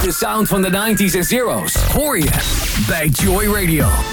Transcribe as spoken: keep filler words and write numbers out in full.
De sound van de nineties en zeros hoor je bij Joy Radio.